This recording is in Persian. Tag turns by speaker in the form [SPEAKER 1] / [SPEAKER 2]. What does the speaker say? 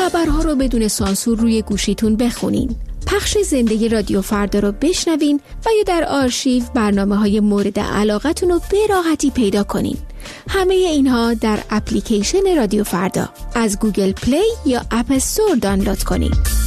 [SPEAKER 1] خبرها رو بدون سانسور روی گوشیتون بخونین. پخش زنده رادیو فردا رو بشنوین و یا در آرشیو برنامه‌های مورد علاقتون رو به راحتی پیدا کنین. همه اینها در اپلیکیشن رادیو فردا از گوگل پلی یا اپ استور دانلود کنین.